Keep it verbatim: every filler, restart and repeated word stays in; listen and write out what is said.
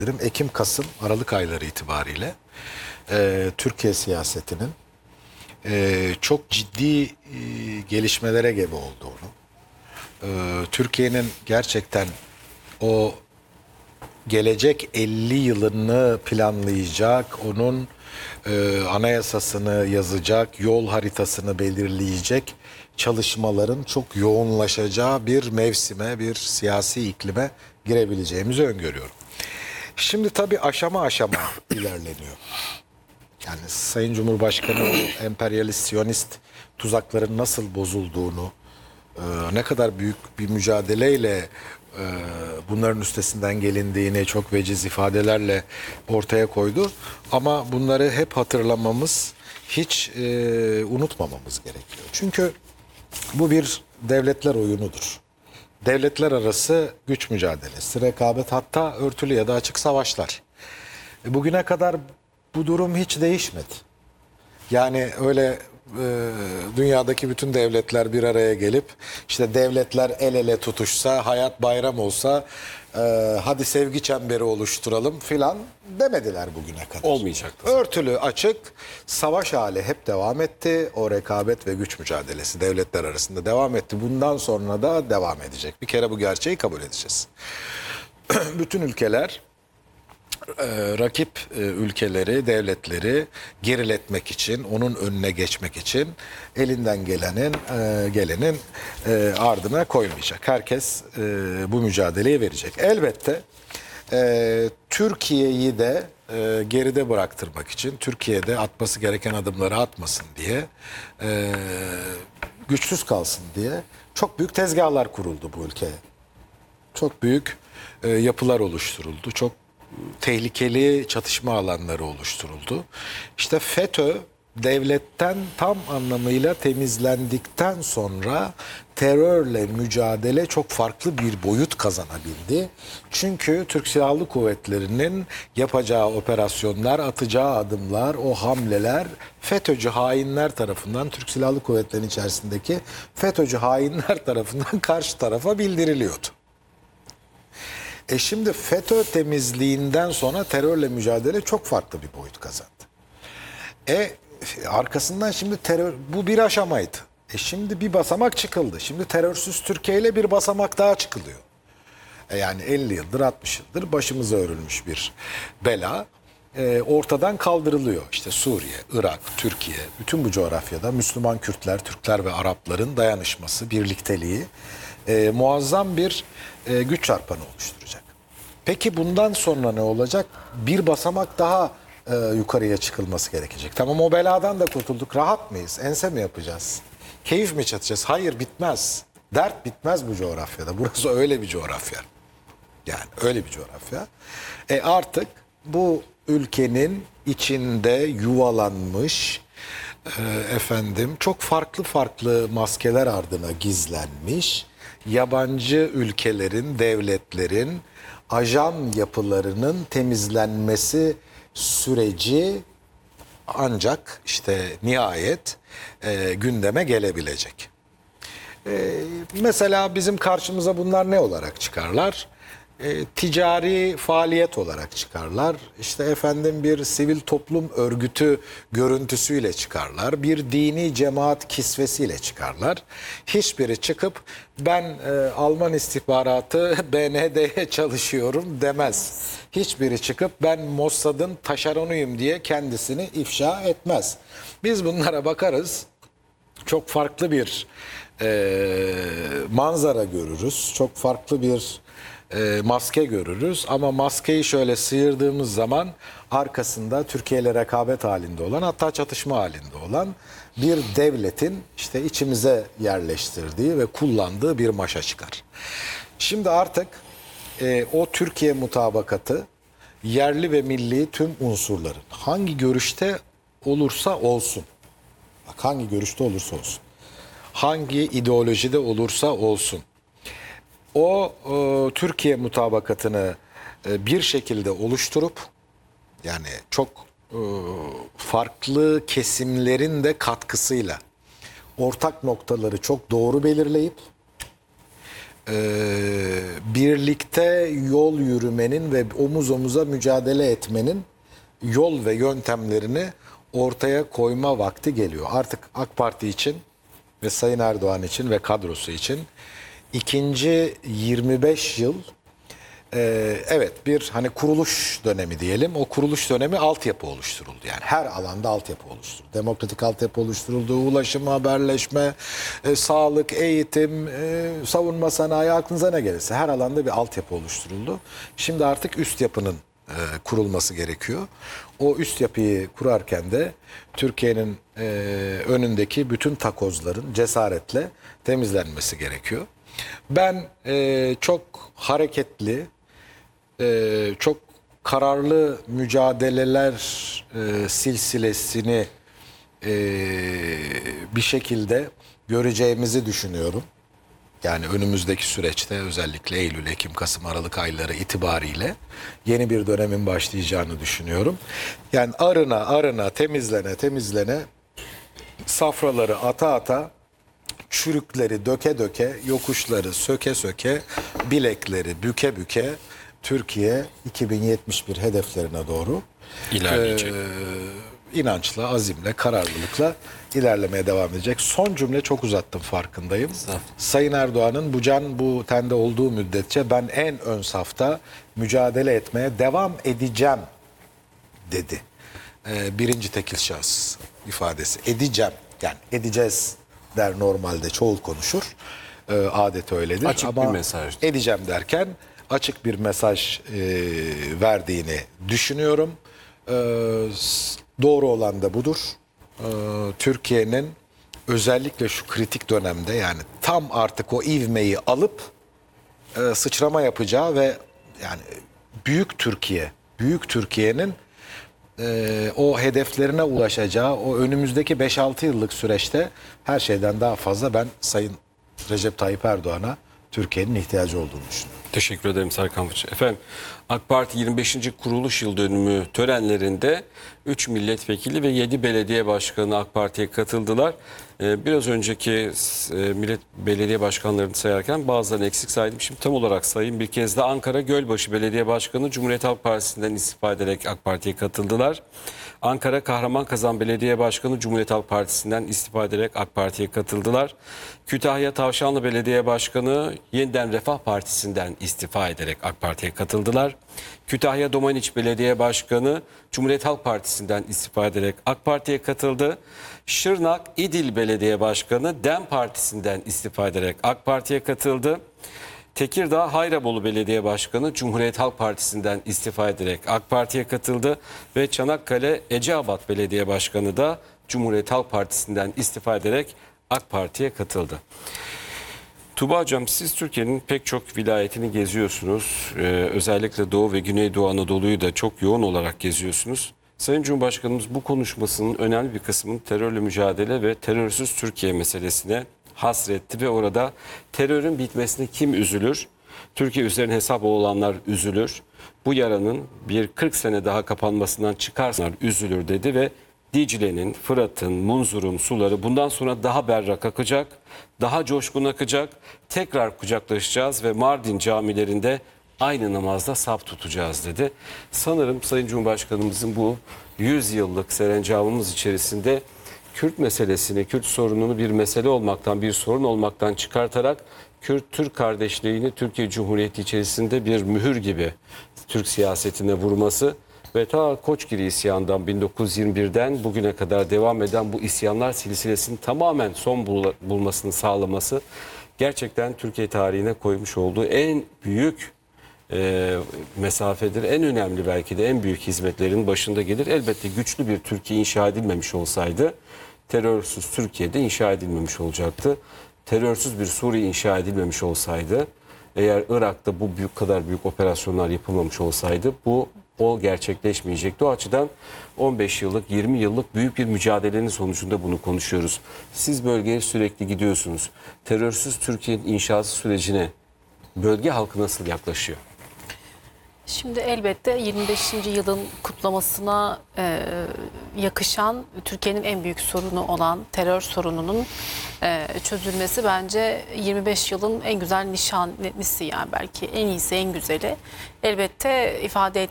Ekim, Kasım, Aralık ayları itibariyle e, Türkiye siyasetinin e, çok ciddi e, gelişmelere gebe olduğunu, e, Türkiye'nin gerçekten o gelecek elli yılını planlayacak, onun e, anayasasını yazacak, yol haritasını belirleyecek çalışmaların çok yoğunlaşacağı bir mevsime, bir siyasi iklime girebileceğimizi öngörüyorum. Şimdi tabii aşama aşama ilerleniyor. Yani Sayın Cumhurbaşkanı o emperyalist, siyonist tuzakların nasıl bozulduğunu, e, ne kadar büyük bir mücadeleyle e, bunların üstesinden gelindiğini çok veciz ifadelerle ortaya koydu. Ama bunları hep hatırlamamız, hiç e, unutmamamız gerekiyor. Çünkü bu bir devletler oyunudur. Devletler arası güç mücadelesi, rekabet, hatta örtülü ya da açık savaşlar. E, Bugüne kadar bu durum hiç değişmedi. Yani öyle e, dünyadaki bütün devletler bir araya gelip işte devletler el ele tutuşsa, hayat bayram olsa, e, hadi sevgi çemberi oluşturalım filan demediler bugüne kadar. Olmayacaktı. Örtülü, açık, savaş hali hep devam etti. O rekabet ve güç mücadelesi devletler arasında devam etti. Bundan sonra da devam edecek. Bir kere bu gerçeği kabul edeceğiz. Bütün ülkeler e, rakip e, ülkeleri, devletleri geriletmek için, onun önüne geçmek için elinden gelenin e, gelenin e, ardına koymayacak. Herkes e, bu mücadeleyi verecek. Elbette e, Türkiye'yi de e, geride bıraktırmak için, Türkiye'de atması gereken adımları atmasın diye, e, güçsüz kalsın diye çok büyük tezgahlar kuruldu bu ülkeye. Çok büyük e, yapılar oluşturuldu. Çok tehlikeli çatışma alanları oluşturuldu. İşte FETÖ devletten tam anlamıyla temizlendikten sonra terörle mücadele çok farklı bir boyut kazanabildi. Çünkü Türk Silahlı Kuvvetleri'nin yapacağı operasyonlar, atacağı adımlar, o hamleler FETÖ'cü hainler tarafından, Türk Silahlı Kuvvetleri'nin içerisindeki FETÖ'cü hainler tarafından karşı tarafa bildiriliyordu. E şimdi FETÖ temizliğinden sonra terörle mücadele çok farklı bir boyut kazandı. E arkasından şimdi terör, bu bir aşamaydı. E şimdi bir basamak çıkıldı. Şimdi terörsüz Türkiye ile bir basamak daha çıkılıyor. E yani elli yıldır, altmış yıldır başımıza örülmüş bir bela e, ortadan kaldırılıyor. İşte Suriye, Irak, Türkiye, bütün bu coğrafyada Müslüman Kürtler, Türkler ve Arapların dayanışması, birlikteliği e, muazzam bir e, güç çarpanı oluşturacak. Peki bundan sonra ne olacak? Bir basamak daha e, yukarıya çıkılması gerekecek. Tamam, o beladan da kurtulduk. Rahat mıyız? Ense mi yapacağız? Keyif mi çatacağız? Hayır, bitmez. Dert bitmez bu coğrafyada. Burası öyle bir coğrafya. Yani öyle bir coğrafya. E artık bu ülkenin içinde yuvalanmış, e, efendim çok farklı farklı maskeler ardına gizlenmiş yabancı ülkelerin, devletlerin ajan yapılarının temizlenmesi süreci ancak işte nihayet e, gündeme gelebilecek. E, mesela bizim karşımıza bunlar ne olarak çıkarlar? E, ticari faaliyet olarak çıkarlar. İşte efendim bir sivil toplum örgütü görüntüsüyle çıkarlar. Bir dini cemaat kisvesiyle çıkarlar. Hiçbiri çıkıp ben e, Alman istihbaratı B N D'ye çalışıyorum demez. Hiçbiri çıkıp ben Mossad'ın taşeronuyum diye kendisini ifşa etmez. Biz bunlara bakarız. Çok farklı bir e, manzara görürüz. Çok farklı bir e, maske görürüz. Ama maskeyi şöyle sıyırdığımız zaman arkasında Türkiye ile rekabet halinde olan, hatta çatışma halinde olan bir devletin işte içimize yerleştirdiği ve kullandığı bir maşa çıkar. Şimdi artık e, o Türkiye mutabakatı yerli ve milli tüm unsurların hangi görüşte olursa olsun, bak hangi görüşte olursa olsun, hangi ideolojide olursa olsun, o e, Türkiye mutabakatını e, bir şekilde oluşturup, yani çok e, farklı kesimlerin de katkısıyla ortak noktaları çok doğru belirleyip e, birlikte yol yürümenin ve omuz omuza mücadele etmenin yol ve yöntemlerini ortaya koyma vakti geliyor. Artık AK Parti için ve Sayın Erdoğan için ve kadrosu için ikinci yirmi beş yıl Ee, evet bir hani kuruluş dönemi diyelim. O kuruluş dönemi altyapı oluşturuldu. Yani her alanda altyapı oluşturuldu. Demokratik altyapı oluşturuldu. Ulaşım, haberleşme, e, sağlık, eğitim, e, savunma sanayi, aklınıza ne gelirse her alanda bir altyapı oluşturuldu. Şimdi artık üst yapının e, kurulması gerekiyor. O üst yapıyı kurarken de Türkiye'nin e, önündeki bütün takozların cesaretle temizlenmesi gerekiyor. Ben e, çok hareketli, e, çok kararlı mücadeleler e, silsilesini e, bir şekilde göreceğimizi düşünüyorum. Yani önümüzdeki süreçte özellikle Eylül, Ekim, Kasım, Aralık ayları itibariyle yeni bir dönemin başlayacağını düşünüyorum. Yani arına arına temizlene temizlene safraları ata ata çürükleri döke döke, yokuşları söke söke, bilekleri büke büke Türkiye iki bin yetmiş bir hedeflerine doğru İlerleyecek. e, inançla, azimle, kararlılıkla ilerlemeye devam edecek. Son cümle çok uzattım farkındayım. Sayın Erdoğan'ın bu can bu tende olduğu müddetçe ben en ön safta mücadele etmeye devam edeceğim dedi. E, birinci tekil şahıs ifadesi. Edeceğim yani edeceğiz der normalde çoğul konuşur. E, adet öyledir. Açık ama bir mesaj. Edeceğim derken açık bir mesaj e, verdiğini düşünüyorum. E, doğru olan da budur. E, Türkiye'nin özellikle şu kritik dönemde yani tam artık o ivmeyi alıp e, sıçrama yapacağı ve yani büyük Türkiye, büyük Türkiye'nin e, o hedeflerine ulaşacağı o önümüzdeki beş altı yıllık süreçte her şeyden daha fazla ben Sayın Recep Tayyip Erdoğan'a Türkiye'nin ihtiyacı olduğunu düşünüyorum. Teşekkür ederim Serkan Fıçı. Efendim AK Parti yirmi beşinci kuruluş yıl dönümü törenlerinde üç milletvekili ve yedi belediye başkanı AK Parti'ye katıldılar. Ee, biraz önceki e, millet belediye başkanlarını sayarken bazılarını eksik saydım. Şimdi tam olarak sayayım. Bir kez de Ankara Gölbaşı Belediye Başkanı Cumhuriyet Halk Partisi'nden istifa ederek AK Parti'ye katıldılar. Ankara Kahramankazan Belediye Başkanı Cumhuriyet Halk Partisi'nden istifa ederek AK Parti'ye katıldılar. Kütahya Tavşanlı Belediye Başkanı Yeniden Refah Partisi'nden istifa ederek AK Parti'ye katıldılar. Kütahya Domaniç Belediye Başkanı Cumhuriyet Halk Partisi'nden istifa ederek AK Parti'ye katıldı. Şırnak İdil Belediye Başkanı DEM Partisi'nden istifa ederek AK Parti'ye katıldı. Tekirdağ Hayrabolu Belediye Başkanı Cumhuriyet Halk Partisi'nden istifa ederek AK Parti'ye katıldı ve Çanakkale Eceabat Belediye Başkanı da Cumhuriyet Halk Partisi'nden istifa ederek AK Parti'ye katıldı. Tuğba Hocam, siz Türkiye'nin pek çok vilayetini geziyorsunuz. Ee, özellikle Doğu ve Güneydoğu Anadolu'yu da çok yoğun olarak geziyorsunuz. Sayın Cumhurbaşkanımız bu konuşmasının önemli bir kısmını terörle mücadele ve terörsüz Türkiye meselesine hasretti ve orada terörün bitmesine kim üzülür? Türkiye üzerine hesap olanlar üzülür. Bu yaranın bir kırk sene daha kapanmasından çıkarsalar üzülür dedi ve Dicle'nin, Fırat'ın, Munzur'un suları bundan sonra daha berrak akacak, daha coşkun akacak, tekrar kucaklaşacağız ve Mardin camilerinde aynı namazda saf tutacağız dedi. Sanırım Sayın Cumhurbaşkanımızın bu yüz yıllık serencamımız içerisinde Kürt meselesini, Kürt sorununu bir mesele olmaktan, bir sorun olmaktan çıkartarak Kürt-Türk kardeşliğini Türkiye Cumhuriyeti içerisinde bir mühür gibi Türk siyasetine vurması ve ta Koçgiri isyanından bin dokuz yüz yirmi birden bugüne kadar devam eden bu isyanlar silsilesinin tamamen son bul- bulmasını sağlaması gerçekten Türkiye tarihine koymuş olduğu en büyük e, mesafedir. En önemli, belki de en büyük hizmetlerin başında gelir. Elbette güçlü bir Türkiye inşa edilmemiş olsaydı terörsüz Türkiye'de inşa edilmemiş olacaktı. Terörsüz bir Suriye inşa edilmemiş olsaydı, eğer Irak'ta bu büyük kadar büyük operasyonlar yapılmamış olsaydı bu o gerçekleşmeyecekti. O açıdan on beş yıllık, yirmi yıllık büyük bir mücadelenin sonucunda bunu konuşuyoruz. Siz bölgeye sürekli gidiyorsunuz. Terörsüz Türkiye'nin inşası sürecine bölge halkı nasıl yaklaşıyor? Şimdi elbette yirmi beşinci yılın kutlamasına e, yakışan Türkiye'nin en büyük sorunu olan terör sorununun e, çözülmesi bence yirmi beş yılın en güzel nişanesi, yani belki en iyisi, en güzeli. Elbette ifade